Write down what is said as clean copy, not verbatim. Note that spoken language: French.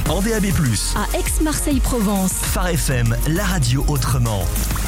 En DAB+, à Aix-Marseille-Provence. Phare FM, la radio autrement.